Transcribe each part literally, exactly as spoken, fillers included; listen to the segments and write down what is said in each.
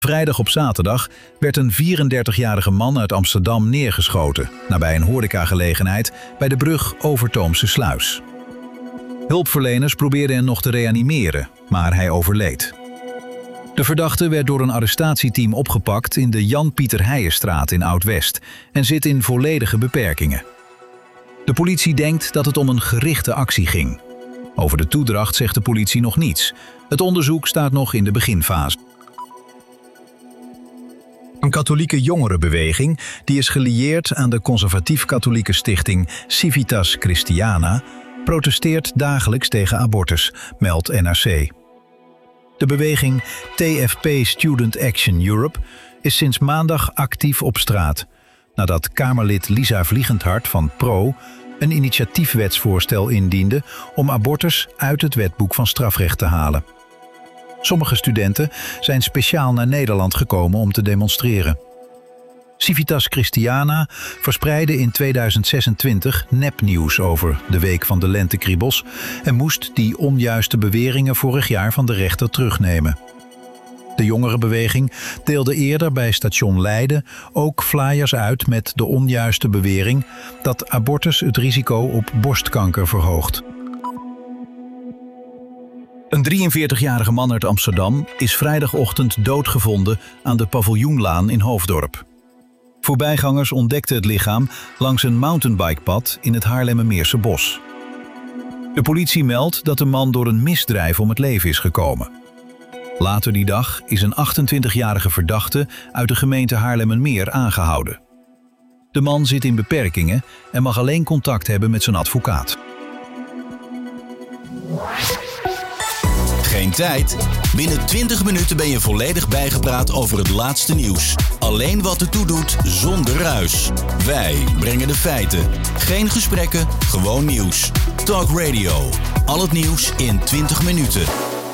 Vrijdag op zaterdag werd een vierendertigjarige man uit Amsterdam neergeschoten nabij een horecagelegenheid bij de brug Overtoomse Sluis. Hulpverleners probeerden hem nog te reanimeren, maar hij overleed. De verdachte werd door een arrestatieteam opgepakt in de Jan-Pieter Heijenstraat in Oud-West en zit in volledige beperkingen. De politie denkt dat het om een gerichte actie ging. Over de toedracht zegt de politie nog niets. Het onderzoek staat nog in de beginfase. Een katholieke jongerenbeweging die is gelieerd aan de conservatief-katholieke stichting Civitas Christiana protesteert dagelijks tegen abortus, meldt N R C. De beweging T F P Student Action Europe is sinds maandag actief op straat, nadat Kamerlid Lisa Vliegendhart van Pro een initiatiefwetsvoorstel indiende om abortus uit het wetboek van strafrecht te halen. Sommige studenten zijn speciaal naar Nederland gekomen om te demonstreren. Civitas Christiana verspreidde in tweeduizend zesentwintig nepnieuws over de week van de lentekriebels en moest die onjuiste beweringen vorig jaar van de rechter terugnemen. De jongerenbeweging deelde eerder bij station Leiden ook flyers uit met de onjuiste bewering dat abortus het risico op borstkanker verhoogt. Een drieënveertigjarige man uit Amsterdam is vrijdagochtend doodgevonden aan de Paviljoenlaan in Hoofddorp. Voorbijgangers ontdekten het lichaam langs een mountainbikepad in het Haarlemmermeerse bos. De politie meldt dat de man door een misdrijf om het leven is gekomen. Later die dag is een achtentwintigjarige verdachte uit de gemeente Haarlemmermeer aangehouden. De man zit in beperkingen en mag alleen contact hebben met zijn advocaat. Geen tijd? Binnen twintig minuten ben je volledig bijgepraat over het laatste nieuws. Alleen wat ertoe doet, zonder ruis. Wij brengen de feiten. Geen gesprekken, gewoon nieuws. Talk Radio. Al het nieuws in twintig minuten.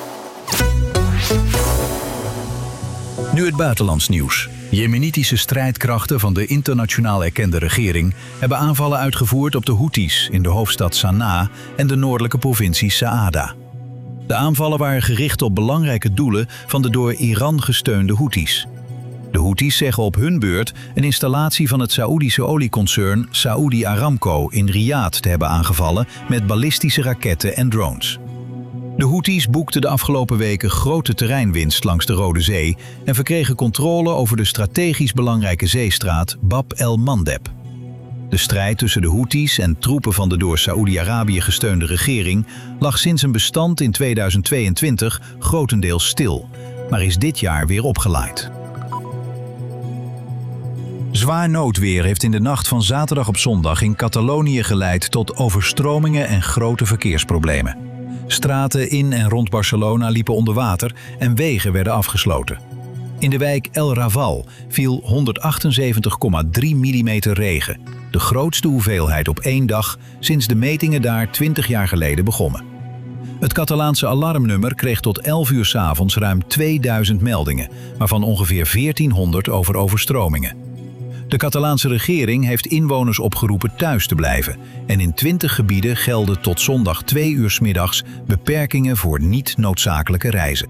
Nu het buitenlands nieuws. Jemenitische strijdkrachten van de internationaal erkende regering hebben aanvallen uitgevoerd op de Houthis in de hoofdstad Sanaa en de noordelijke provincie Saada. De aanvallen waren gericht op belangrijke doelen van de door Iran gesteunde Houthis. De Houthis zeggen op hun beurt een installatie van het Saoedische olieconcern Saudi Aramco in Riyadh te hebben aangevallen met ballistische raketten en drones. De Houthis boekten de afgelopen weken grote terreinwinst langs de Rode Zee en verkregen controle over de strategisch belangrijke zeestraat Bab el-Mandeb. De strijd tussen de Houthis en troepen van de door Saoedi-Arabië gesteunde regering lag sinds een bestand in tweeduizend tweeëntwintig grotendeels stil, maar is dit jaar weer opgeleid. Zwaar noodweer heeft in de nacht van zaterdag op zondag in Catalonië geleid tot overstromingen en grote verkeersproblemen. Straten in en rond Barcelona liepen onder water en wegen werden afgesloten. In de wijk El Raval viel honderdachtenzeventig komma drie millimeter regen, de grootste hoeveelheid op één dag sinds de metingen daar twintig jaar geleden begonnen. Het Catalaanse alarmnummer kreeg tot elf uur 's avonds ruim tweeduizend meldingen, waarvan ongeveer veertienhonderd over overstromingen. De Catalaanse regering heeft inwoners opgeroepen thuis te blijven en in twintig gebieden gelden tot zondag twee uur 's middags beperkingen voor niet noodzakelijke reizen.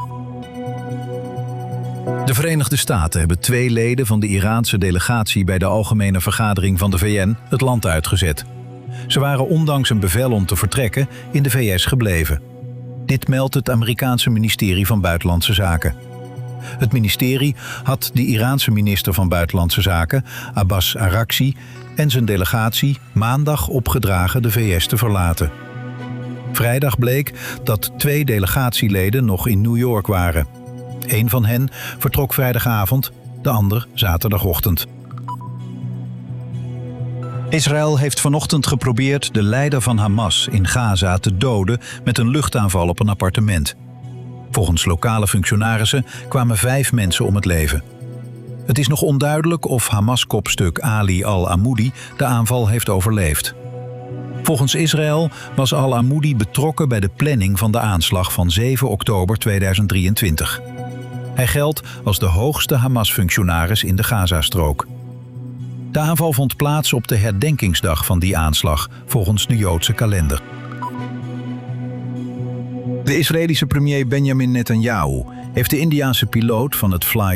De Verenigde Staten hebben twee leden van de Iraanse delegatie bij de Algemene Vergadering van de V N het land uitgezet. Ze waren ondanks een bevel om te vertrekken in de V S gebleven. Dit meldt het Amerikaanse ministerie van Buitenlandse Zaken. Het ministerie had de Iraanse minister van Buitenlandse Zaken, Abbas Araghchi, en zijn delegatie maandag opgedragen de V S te verlaten. Vrijdag bleek dat twee delegatieleden nog in New York waren. Eén van hen vertrok vrijdagavond, de ander zaterdagochtend. Israël heeft vanochtend geprobeerd de leider van Hamas in Gaza te doden met een luchtaanval op een appartement. Volgens lokale functionarissen kwamen vijf mensen om het leven. Het is nog onduidelijk of Hamas-kopstuk Ali al-Amoudi de aanval heeft overleefd. Volgens Israël was al-Amoudi betrokken bij de planning van de aanslag van zeven oktober tweeduizend drieëntwintig. Hij geldt als de hoogste Hamas-functionaris in de Gazastrook. De aanval vond plaats op de herdenkingsdag van die aanslag, volgens de Joodse kalender. De Israëlische premier Benjamin Netanyahu heeft de Indiase piloot van het Fly